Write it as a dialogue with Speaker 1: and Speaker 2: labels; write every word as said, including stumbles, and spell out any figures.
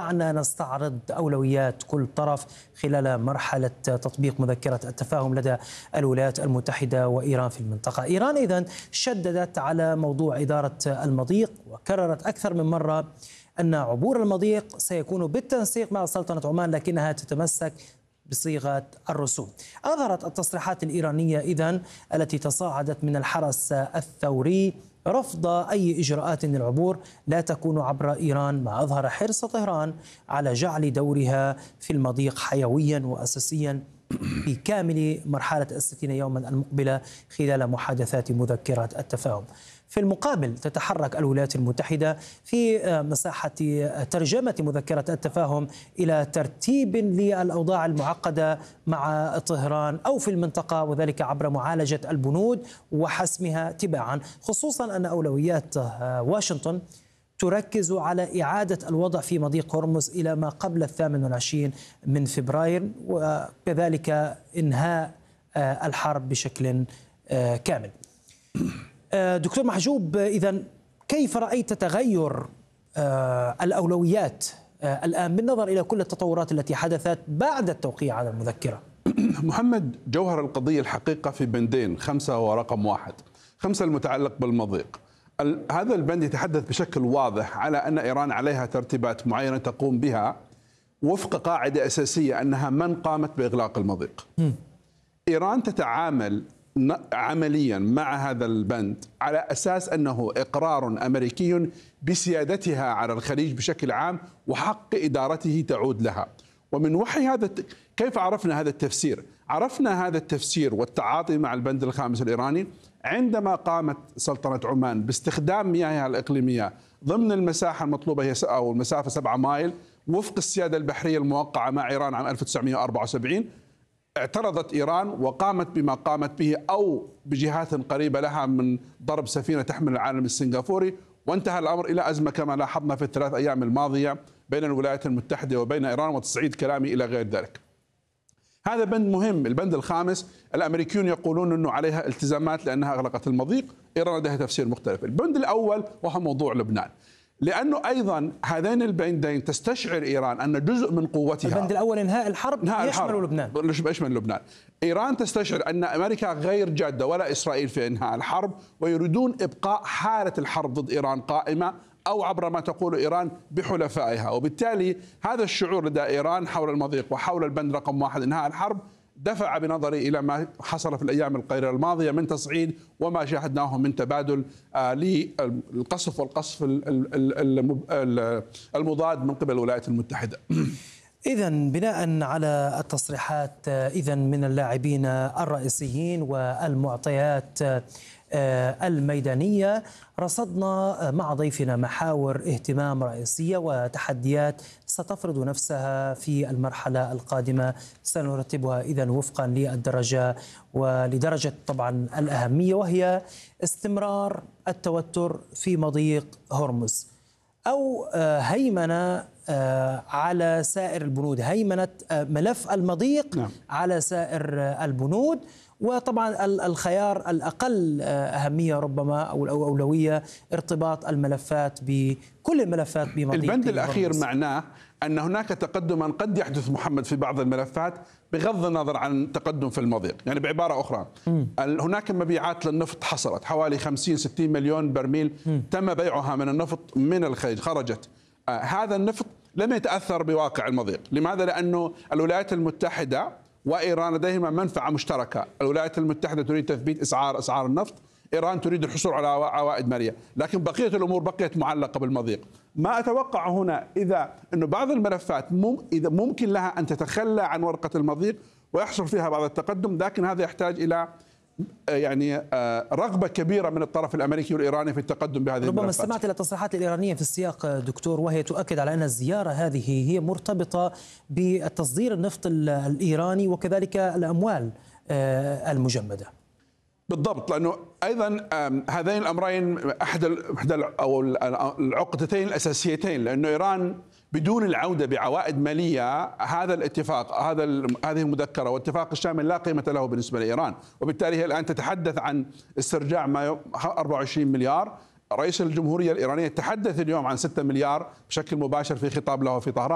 Speaker 1: دعنا نستعرض أولويات كل طرف خلال مرحلة تطبيق مذكرة التفاهم لدى الولايات المتحدة وإيران في المنطقة. إيران إذن شددت على موضوع إدارة المضيق، وكررت أكثر من مرة أن عبور المضيق سيكون بالتنسيق مع سلطنة عمان، لكنها تتمسك بصيغة الرسوم. أظهرت التصريحات الإيرانية إذن التي تصاعدت من الحرس الثوري رفض أي إجراءات للعبور لا تكون عبر إيران، ما أظهر حرص طهران على جعل دورها في المضيق حيويا وأساسيا في كامل مرحلة الستين يوما المقبلة خلال محادثات مذكرة التفاهم. في المقابل تتحرك الولايات المتحدة في مساحة ترجمة مذكرة التفاهم إلى ترتيب للأوضاع المعقدة مع طهران أو في المنطقة، وذلك عبر معالجة البنود وحسمها تباعا، خصوصا أن أولويات واشنطن تركز على إعادة الوضع في مضيق هرمز إلى ما قبل الثامن والعشرين من فبراير، وكذلك إنهاء الحرب بشكل كامل. دكتور محجوب، إذن كيف رأيت تغير الأولويات الآن بالنظر إلى كل التطورات التي حدثت بعد التوقيع على المذكرة؟
Speaker 2: محمد، جوهر القضية الحقيقة في بندين، خمسة ورقم واحد. خمسة المتعلق بالمضيق. هذا البند يتحدث بشكل واضح على أن إيران عليها ترتيبات معينة تقوم بها وفق قاعدة أساسية أنها من قامت بإغلاق المضيق. م. إيران تتعامل عمليا مع هذا البند على أساس أنه إقرار أمريكي بسيادتها على الخليج بشكل عام وحق إدارته تعود لها. ومن وحي هذا كيف عرفنا هذا التفسير؟ عرفنا هذا التفسير والتعاطي مع البند الخامس الإيراني عندما قامت سلطنة عمان باستخدام مياهها الإقليمية ضمن المساحة المطلوبة هي أو المسافة سبعة مايل وفق السيادة البحرية الموقعة مع إيران عام ألف وتسعمئة وأربعة وسبعين. اعترضت إيران وقامت بما قامت به أو بجهات قريبة لها من ضرب سفينة تحمل العالم السنغافوري، وانتهى الأمر إلى أزمة كما لاحظنا في الثلاث أيام الماضية بين الولايات المتحدة وبين إيران، وتصعيد كلامي إلى غير ذلك. هذا بند مهم. البند الخامس الأمريكيون يقولون أنه عليها التزامات لأنها أغلقت المضيق، إيران لديها تفسير مختلف. البند الأول وهو موضوع لبنان، لأنه أيضا هذين البندين تستشعر إيران أن جزء من قوتها.
Speaker 1: البند الأول إنهاء الحرب
Speaker 2: إنهاء
Speaker 1: يشمل
Speaker 2: الحرب.
Speaker 1: لبنان
Speaker 2: يشمل لبنان. إيران تستشعر أن أمريكا غير جادة ولا إسرائيل في إنهاء الحرب، ويريدون إبقاء حالة الحرب ضد إيران قائمة أو عبر ما تقول إيران بحلفائها. وبالتالي هذا الشعور لدى إيران حول المضيق وحول البند رقم واحد إنهاء الحرب دفع بنظري إلى ما حصل في الأيام القليلة الماضية من تصعيد وما شاهدناه من تبادل للقصف والقصف المضاد من قبل الولايات المتحدة.
Speaker 1: إذن بناء على التصريحات إذن من اللاعبين الرئيسيين والمعطيات الميدانية، رصدنا مع ضيفنا محاور اهتمام رئيسية وتحديات ستفرض نفسها في المرحلة القادمة، سنرتبها إذن وفقا للدرجة ولدرجة طبعا الأهمية، وهي استمرار التوتر في مضيق هرمز أو هيمنة على سائر البنود، هيمنة ملف المضيق نعم. على سائر البنود، وطبعا الخيار الأقل أهمية ربما أو الأولوية ارتباط الملفات بكل الملفات بمضيق.
Speaker 2: البند الأخير معناه أن هناك تقدما قد يحدث محمد في بعض الملفات بغض النظر عن تقدم في المضيق. يعني بعبارة أخرى م. هناك مبيعات للنفط حصلت حوالي خمسين ستين مليون برميل م. تم بيعها من النفط من الخليج خرجت. آه هذا النفط لم يتأثر بواقع المضيق. لماذا؟ لأنه الولايات المتحدة وإيران لديهما منفعة مشتركة. الولايات المتحدة تريد تثبيت أسعار أسعار النفط، إيران تريد الحصول على عوائد مالية، لكن بقية الأمور بقيت معلقة بالمضيق. ما أتوقع هنا إذا أنه بعض الملفات مم إذا ممكن لها أن تتخلى عن ورقة المضيق ويحصل فيها بعض التقدم، لكن هذا يحتاج إلى يعني رغبة كبيرة من الطرف الأمريكي والإيراني في التقدم بهذه الملفات.
Speaker 1: ربما استمعت إلى التصريحات الإيرانية في السياق دكتور، وهي تؤكد على أن الزيارة هذه هي مرتبطة بالتصدير النفط الإيراني وكذلك الأموال المجمدة.
Speaker 2: بالضبط، لأنه أيضا هذين الأمرين أحد أحد أو العقدتين الأساسيتين، لأنه إيران بدون العودة بعوائد مالية هذا الاتفاق هذا هذه المذكرة والاتفاق الشامل لا قيمة له بالنسبة لإيران، وبالتالي هي الآن تتحدث عن استرجاع ما أربعة وعشرين مليار. رئيس الجمهورية الإيرانية تحدث اليوم عن ستة مليار بشكل مباشر في خطاب له في طهران.